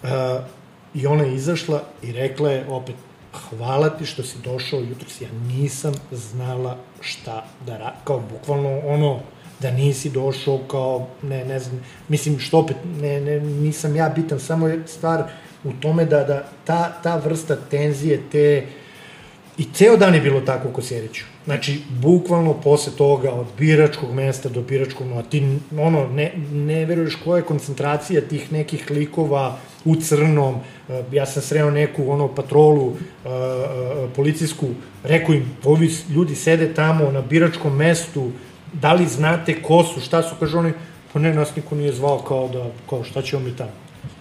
I ona je izašla i rekla je opet, hvala ti što si došao jutros, ja nisam znala šta da radim, kao bukvalno ono, da nisi došao kao, ne znam, mislim što opet, nisam ja bitan, samo je stvar u tome da ta vrsta tenzije, i ceo dan je bilo tako u Kosjeriću. Znači, bukvalno posle toga, od biračkog mesta do biračkog, ti, ono, ne veruješ koja je koncentracija tih nekih likova u crnom. Ja sam sreo neku, ono, patrolu policijsku, rekao im, ovi ljudi sede tamo na biračkom mestu, da li znate ko su, šta su, kaže oni, pa ne, nas niko nije zvao kao šta ćemo mi tamo.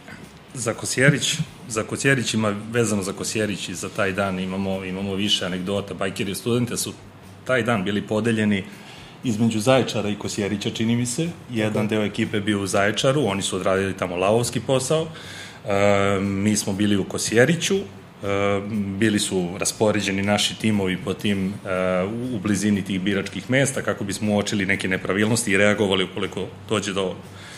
Za Kosjerić ima, vezano za Kosjerić i za taj dan imamo više anegdota. Bajkeri i studente su taj dan bili podeljeni između Zaječara i Kosjerića, čini mi se. Jedan deo ekipe bio u Zaječaru, oni su odradili tamo lavovski posao. Mi smo bili u Kosjeriću, bili su raspoređeni naši timovi po tim u blizini tih biračkih mesta kako bismo uočili neke nepravilnosti i reagovali ukoliko dođe do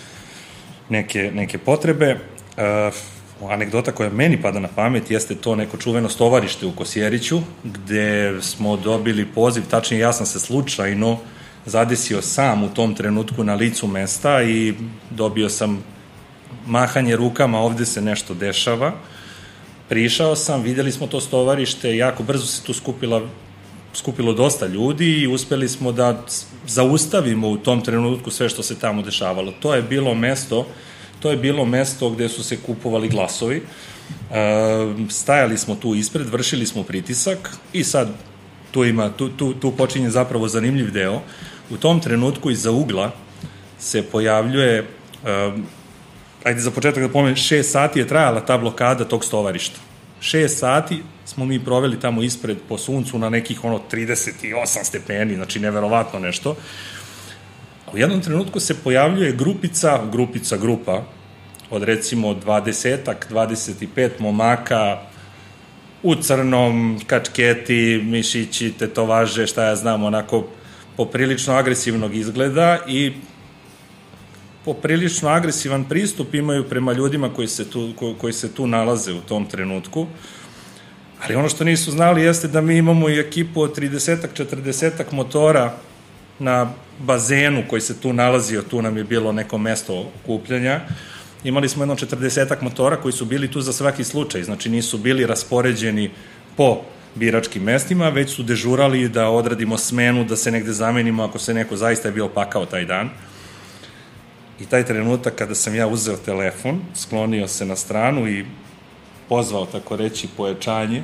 neke potrebe. Anegdota koja meni pada na pamet jeste to neko čuveno stovarište u Kosjeriću, gde smo dobili poziv, tačnije ja sam se slučajno zadesio sam u tom trenutku na licu mesta i dobio sam mahanje rukama, ovde se nešto dešava. Prišao sam, videli smo to stovarište, jako brzo se tu skupilo dosta ljudi i uspeli smo da zaustavimo u tom trenutku sve što se tamo dešavalo. To je bilo mesto gde su se kupovali glasovi. Stajali smo tu ispred, vršili smo pritisak i sad tu počinje zapravo zanimljiv deo. U tom trenutku iza ugla se pojavljuje, ajde za početak da pomenem, 6 sati je trajala ta blokada tog stovarišta. 6 sati smo mi proveli tamo ispred po suncu na nekih 38 stepeni, znači neverovatno nešto. U jednom trenutku se pojavljuje grupa od recimo 25 momaka u crnom, kačketi, mišići, tetovaže, šta ja znam, onako poprilično agresivnog izgleda i poprilično agresivan pristup imaju prema ljudima koji se tu nalaze u tom trenutku. Ali ono što nisu znali jeste da mi imamo i ekipu od 30-40 motora na bazenu koji se tu nalazio, tu nam je bilo neko mesto okupljanja. Imali smo jedno 40 motora koji su bili tu za svaki slučaj, znači nisu bili raspoređeni po biračkim mestima, već su dežurali da odradimo smenu, da se negde zamenimo ako se neko zaista je bio pakao taj dan. I taj trenutak kada sam ja uzeo telefon, sklonio se na stranu i pozvao, tako reći, pojačanje,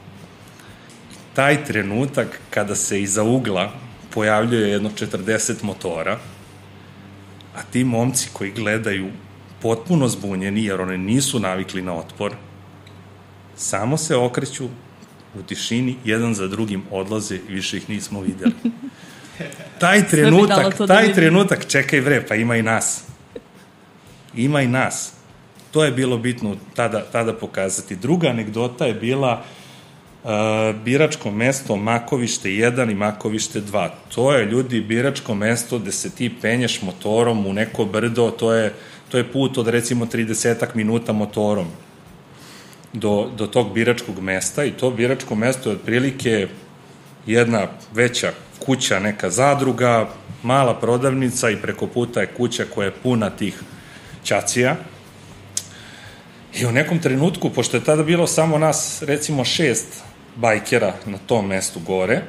taj trenutak kada se iza ugla pojavljuje jedno 40 motora, a ti momci koji gledaju potpuno zbunjeni, jer one nisu navikli na otpor, samo se okreću u tišini, jedan za drugim odlaze i više ih nismo videli. Taj trenutak, čekaj bre, pa ima i nas. Ima i nas. To je bilo bitno tada pokazati. Druga anegdota je bila biračko mesto Makovište 1 i Makovište 2. To je, ljudi, biračko mesto gde se ti penješ motorom u neko brdo, to je put od recimo 30 minuta motorom do tog biračkog mesta i to biračko mesto je otprilike jedna veća kuća, neka zadruga, mala prodavnica i preko puta je kuća koja je puna tih ćacija. I u nekom trenutku, pošto je tada bilo samo nas, recimo 6 bajkera na tom mestu gore,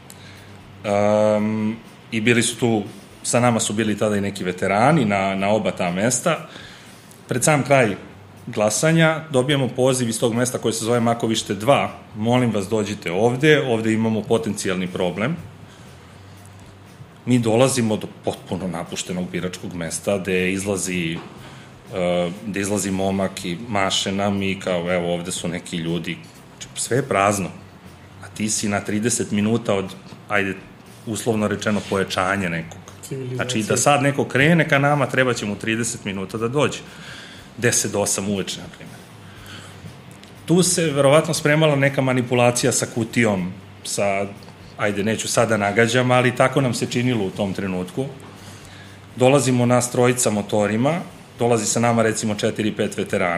i bili su tu, sa nama su bili tada i neki veterani na oba ta mesta, pred sam kraj glasanja dobijamo poziv iz tog mesta koje se zove Makovište 2, molim vas dođite ovde imamo potencijalni problem. Mi dolazimo do potpuno napuštenog biračkog mesta gde izlazi momak i maše nam i kao evo ovde su neki ljudi, sve je prazno, a ti si na 30 minuta od, ajde, uslovno rečeno pojačanja nekog. Znači da sad neko krene ka nama, treba će mu 30 minuta da dođe. 10 do 8 uveče, na primjer. Tu se verovatno spremala neka manipulacija sa kutijom, ajde, neću sada nagađam, ali tako nam se činilo u tom trenutku. Dolazimo nas trojica motorima, dolazi sa nama recimo 4-5 veterana.